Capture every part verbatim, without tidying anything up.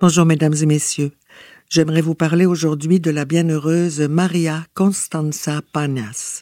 Bonjour mesdames et messieurs. J'aimerais vous parler aujourd'hui de la bienheureuse Maria Constanța Panas.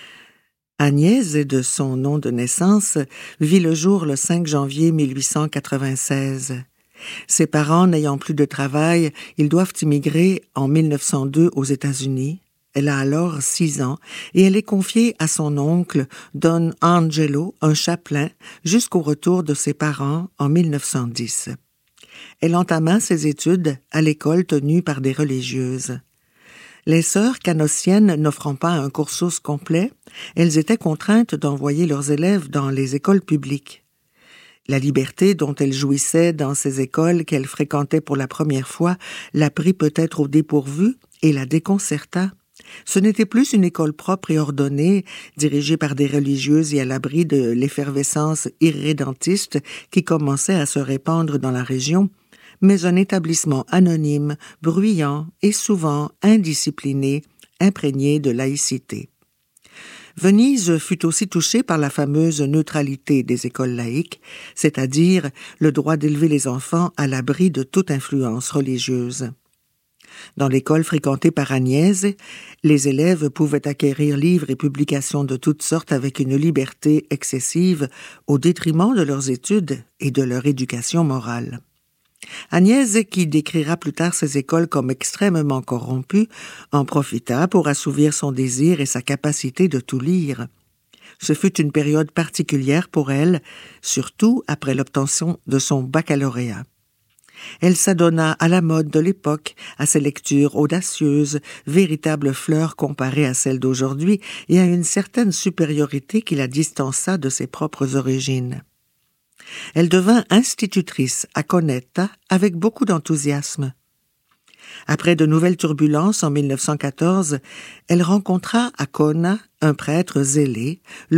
Agnès, de son nom de naissance, vit le jour le cinq janvier mille huit cent quatre-vingt-seize. Ses parents n'ayant plus de travail, ils doivent immigrer en mille neuf cent deux aux États-Unis. Elle a alors six ans et elle est confiée à son oncle Don Angelo, un chapelain, jusqu'au retour de ses parents en mille neuf cent dix. Elle entama ses études à l'école tenue par des religieuses. Les sœurs canossiennes n'offrant pas un cursus complet, elles étaient contraintes d'envoyer leurs élèves dans les écoles publiques. La liberté dont elles jouissaient dans ces écoles qu'elles fréquentaient pour la première fois la prit peut-être au dépourvu et la déconcerta. Ce n'était plus une école propre et ordonnée, dirigée par des religieuses et à l'abri de l'effervescence irrédentiste qui commençait à se répandre dans la région, mais un établissement anonyme, bruyant et souvent indiscipliné, imprégné de laïcité. Venise fut aussi touchée par la fameuse neutralité des écoles laïques, c'est-à-dire le droit d'élever les enfants à l'abri de toute influence religieuse. Dans l'école fréquentée par Agnès, les élèves pouvaient acquérir livres et publications de toutes sortes avec une liberté excessive au détriment de leurs études et de leur éducation morale. Agnès, qui décrira plus tard ces écoles comme extrêmement corrompues, en profita pour assouvir son désir et sa capacité de tout lire. Ce fut une période particulière pour elle, surtout après l'obtention de son baccalauréat. Elle s'adonna à la mode de l'époque, à ses lectures audacieuses, véritables fleurs comparées à celles d'aujourd'hui, et à une certaine supériorité qui la distança de ses propres origines. Elle devint institutrice à Conetta avec beaucoup d'enthousiasme. Après de nouvelles turbulences en mille neuf cent quatorze, elle rencontra à Cona un prêtre zélé,